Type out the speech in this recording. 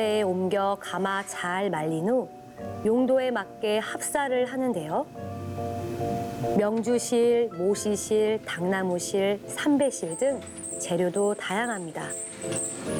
에 옮겨 감아 잘 말린 후 용도에 맞게 합사를 하는데요. 명주실, 모시실, 당나무실, 삼배실 등 재료도 다양합니다.